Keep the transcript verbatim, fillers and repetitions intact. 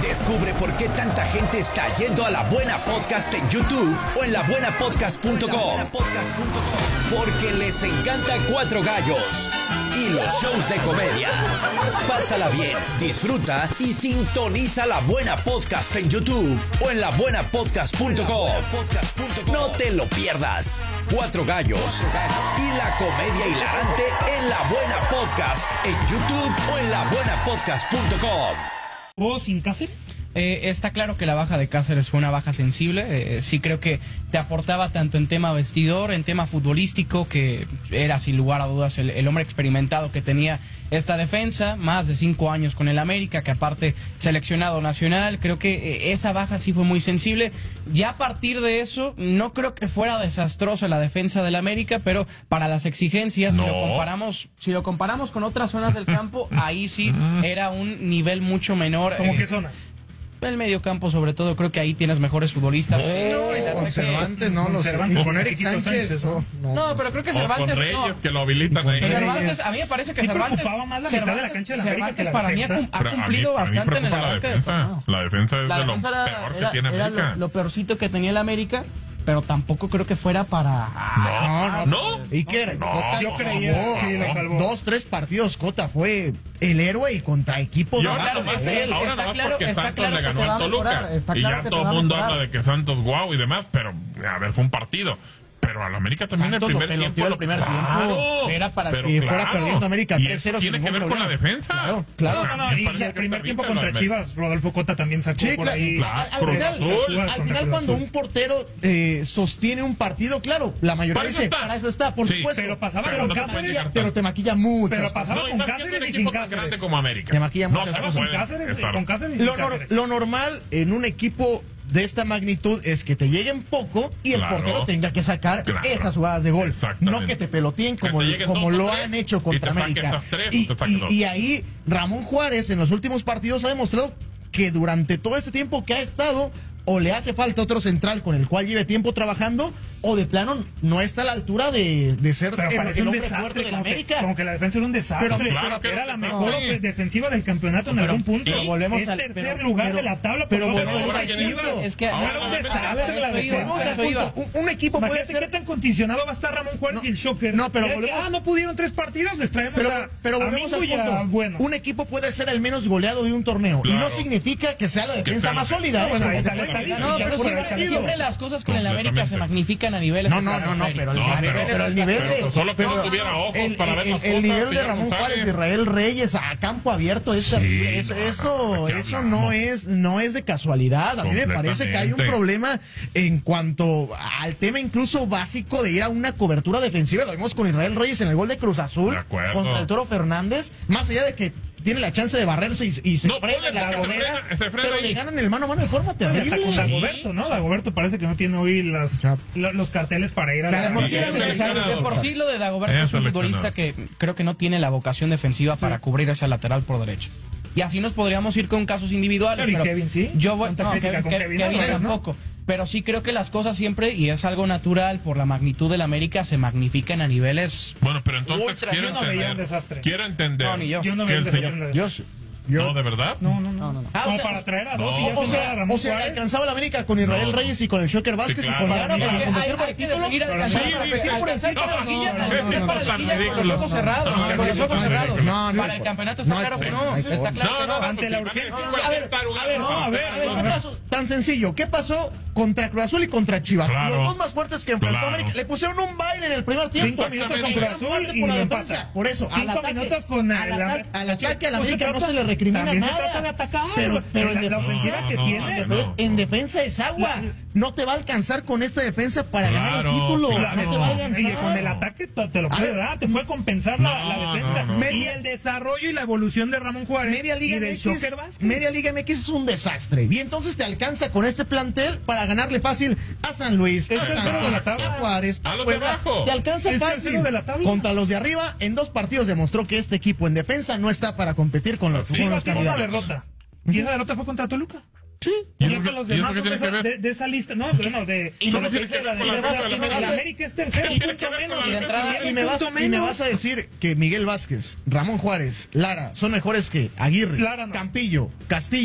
Descubre por qué tanta gente está yendo a La Buena Podcast en YouTube o en la buena podcast punto com. Porque les encanta Cuatro Gallos y los shows de comedia. Pásala bien, disfruta y sintoniza La Buena Podcast en YouTube o en la buena podcast punto com. No te lo pierdas. Cuatro Gallos y la comedia hilarante en La Buena Podcast en YouTube o en la buena podcast punto com. ¿O sin Cáceres? Eh, está claro que la baja de Cáceres fue una baja sensible. Eh, sí creo que te aportaba tanto en tema vestidor, en tema futbolístico, que era sin lugar a dudas el, el hombre experimentado que tenía esta defensa, más de cinco años con el América, que aparte seleccionado nacional. Creo que eh, esa baja sí fue muy sensible. Ya a partir de eso, no creo que fuera desastrosa la defensa del América, pero para las exigencias, no. si lo comparamos, si lo comparamos con otras zonas del campo, ahí sí era un nivel mucho menor. ¿Cómo eh, qué zona? El medio campo, sobre todo, creo que ahí tienes mejores futbolistas. No, eh, con Cervantes, no, los Cervantes, con Eric Chiquito Sánchez. Sánchez, No, no, No, pero creo que O Cervantes. con Reyes, no. que lo habilitan ahí. Cervantes, a mí me parece que Sí Cervantes. preocupaba más la mitad de la cancha de la América Cervantes que la para mí ha, defensa. cum- ha Pero a mí- cumplido a mí bastante en el preocupa la arranque del defensa. torneo. La defensa es La de lo defensa era, peor que era- tiene era América. lo, lo peorcito que tenía el América, pero tampoco creo que fuera para. No, no. ¿Y qué? No, Cota yo lo creía, salvó. sí, lo salvó. Dos, tres partidos, Cota fue el héroe y contra equipo Yo de ahora claro, nomás, ese es- ahora está nomás claro- porque está Santos claro le que ganó te va al a mejorar, Toluca. está Y claro ya que todo te va el a mundo mejorar. habla de que Santos guau y demás, pero a ver, fue un partido. Pero al América también Santos el lo primer peloteó tiempo. el lo- primer claro, tiempo. Era para pero que fuera claro. perdiendo América Y tres cero eso tiene sin que ver ningún con la problema. defensa. Claro, claro. No, no, A mí me y parece el que primer está tiempo bien contra lo de- Chivas, Rodolfo Cota también sacó Sí, por claro. ahí. Claro, Al, al Cruz final, Azul. al Contra final Cruz cuando Azul. un portero eh, sostiene un partido, claro, la mayoría Para eso dice, está. para eso está, por Sí, supuesto. pero pasaba Pero con no te puede Cáceres, llegar pero te maquilla mucho. Pero pasaba No, y con más Cáceres siendo un y sin equipo tan Cáceres. grande como América. Te maquilla No, muchas pero cosas. Sin puede, Cáceres, es con Cáceres y sin Lo, nor- Cáceres. lo normal en un equipo de esta magnitud es que te lleguen poco y el Claro. portero tenga que sacar Claro. esas jugadas de gol. Exactamente. No que te peloteen Que como, te lleguen como dos o lo tres han hecho y contra te saque América. esas tres Y, o te saque y- dos. y ahí Ramón Juárez en los últimos partidos ha demostrado que durante todo este tiempo que ha estado, o le hace falta otro central con el cual lleve tiempo trabajando, o de plano no está a la altura de, de ser Pero el, parece el un hombre fuerte desastre, de la como que, América. como que la defensa era un desastre. Pero claro que era no, la no, mejor no. ofe- defensiva del campeonato en Pero- algún punto. pero volvemos es al- tercer pero- lugar pero- de la tabla. pero por volvemos debajo de al Chivas. punto. Es que Ahora era un la desastre América- la eso iba, Volvemos defensa. al eso iba. punto. Un, un equipo puede Imagínate qué ser... tan condicionado va a estar Ramón Juárez No, y el Shocker. no, pero Eh, que, volvemos- Ah, no pudieron tres partidos, les traemos Pero, a, pero a volvemos Mingo al y a punto. Bueno. Un equipo puede ser el menos goleado de un torneo. Y no Claro. significa que sea la Que defensa sea más la- sólida. No, ¿eh? bueno, Porque ahí está te la puede estadística. ganar No, pero por siempre, partido. siempre las cosas con el América se Completamente. magnifican a niveles. No, no, no, no, pero el No, nivel, pero- pero el pero- nivel pero de... solo que no pero tuviera ojos el, para ver el- las el cosas, nivel de Miguel Ramón González. Juárez, de Israel Reyes a campo abierto, es, Sí, eso, no, eso, no, ¿de qué eso hablamos? no es, no es de casualidad. A mí me parece que hay un Completamente. problema en cuanto al tema incluso básico de ir a una cobertura defensiva. Lo vimos con Israel Reyes en el gol de Cruz Azul De acuerdo. contra el Toro Fernández. Más allá de que tiene la chance de barrerse y, y se No, frena ponle en la que se golera, frena- se frena pero ahí. le ganan el mano a mano de forma Y hasta terrible. con Dagoberto, ¿no? Dagoberto parece que no tiene hoy las, Sí. lo- los carteles para ir a La la... emoción Sí, es sí, necesaria. sí, De por sí lo de Dagoberto Es es un seleccionado. futbolista que creo que no tiene la vocación defensiva para cubrir ese lateral por derecho. Y así nos podríamos ir con casos individuales. Pero ¿y pero Kevin sí? Yo voy, ¿Cuánta no, crítica Kevin, con Ke- Kevin Kevin Álvarez, no? tampoco. Pero sí creo que las cosas siempre, y es algo natural por la magnitud del América, se magnifican a niveles. Bueno, pero entonces Ultra, quiero yo no veía un entender. desastre. Quiero entender. No, ni yo. Yo no que veo el el señor. desastre. Yo, yo, No, de verdad. No, no, no. No, no, no. Ah, Como o sea, para traer a no, dos y ya O se sea, a Ramón o sea, le Juárez. alcanzaba la América con Israel No. Reyes y con el Shocker Vázquez Sí, y claro. con Lara Es para que competir hay, por hay el que título. definir, Pero alcanzar, sí, para- competir por el alcanzar título. para la liguilla, No, no, alcanzar no, para la tan liguilla con los ridículo. ojos cerrados, No, con los no, ojos no, cerrados. no, no, Para el campeonato está no hay claro que forma, no, no hay está forma. claro que no. ante la pues, urgencia. van a A ver, intentar jugar, a ver, no, a ver, a ver, ¿Qué pasó? Tan sencillo, ¿qué pasó contra Cruz Azul y contra Chivas? Claro. Los dos más fuertes que enfrentó Claro. América le pusieron un baile en el primer tiempo. Cinco minutos con Exactamente. Cruz Azul Parte y por la lo defensa. empata. Por eso, al Cinco ataque, minutos con al, el- ataque, al ataque a la Pues se América no trata- se le recrimina también se nada. trata de atacar. Pero, pero en, La- de- la ofensiva No, que no, tiene. no, en- en defensa es agua. No te va a alcanzar con esta defensa para ganar el Claro, título. claro. No te va a alcanzar. Y con el ataque te te lo A puede ver. dar, te puede compensar la, No, la defensa. no, no. Y el desarrollo y la evolución de Ramón Juárez. Media Liga y del M X, Shocker Vázquez. Media Liga M X es un desastre. Y entonces te alcanza con este plantel para ganarle fácil a San Luis, Es a tercero Santos, de la tabla. a Juárez, A a los de Puebla. abajo. Te alcanza Es fácil. tercero de la tabla. Contra los de arriba, en dos partidos demostró que este equipo en defensa no está para competir con los, con Chivas los tiene una candidatos. derrota. Y esa derrota fue contra Toluca. Sí. ¿Y Ya eso que qué- los y eso demás qué son tiene de, que esa, ver? de, de esa lista, no, bueno, de, ¿Y de no lo que tiene dice que la ver con de la la raza de la de la América? América es tercero, ¿Qué un tiene punto que ver con menos. la Y, de entrada, Tiene y un me vas, punto y me menos. vas a decir que Miguel Vázquez, Ramón Juárez, Lara son mejores que Aguirre, Lara no. Campillo, Castillo.